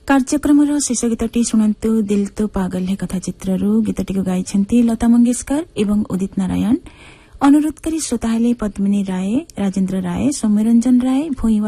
କାର୍ଯ୍ୟକ୍ରମର ଶେଷ ଗୀତଟି ଶୁଣନ୍ତୁ ଦିଲ୍ ତୋ ପାଗଲ ହେ କଥା ଚିତ୍ରରୁ। ଗୀତଟିକୁ ଗାଇଛନ୍ତି ଲତା ମଙ୍ଗେଶକର ଏବଂ ଉଦିତ ନାରାୟଣ। ଅନୁରୋଧକାରୀ ଶ୍ରୋତା ହେଲେ ପଦ୍ମିନୀ ରାୟ, ରାଜେନ୍ଦ୍ର ରାୟ, ସୌମ୍ୟରଞ୍ଜନ ରାୟ, ଭୂଇଁ